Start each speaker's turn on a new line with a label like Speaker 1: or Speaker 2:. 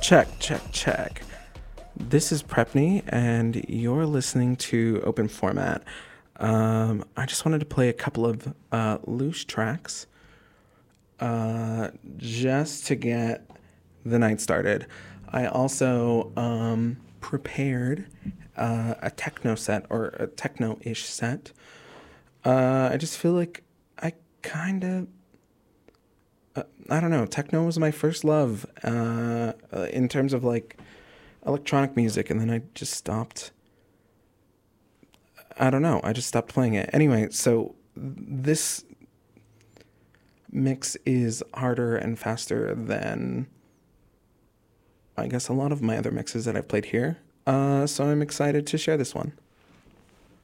Speaker 1: Check. This is Prepney, and you're listening to Open Format. I just wanted to play a couple of loose tracks just to get the night started. I also prepared a techno set, or a techno-ish set. I just feel like I don't know, techno was my first love in terms of like electronic music, and then I just stopped. I don't know, I just stopped playing it. Anyway, so this mix is harder and faster than I guess a lot of my other mixes that I've played here. So I'm excited to share this one.